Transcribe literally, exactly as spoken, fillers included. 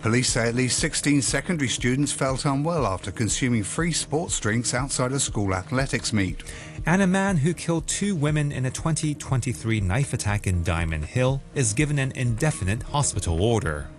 Police say at least sixteen secondary students felt unwell after consuming free sports drinks outside a school athletics meet. And a man who killed two women in a twenty twenty-three knife attack in Diamond Hill is given an indefinite hospital order.